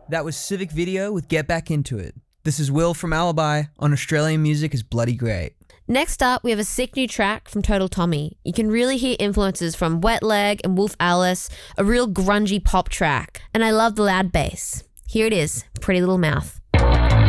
That was Civic Video with Get Back Into It. This is Will from Alibi on Australian Music is Bloody Great. Next up, we have a sick new track from Total Tommy. You can really hear influences from Wet Leg and Wolf Alice, a real grungy pop track. And I love the loud bass. Here it is, Pretty Little Mouth.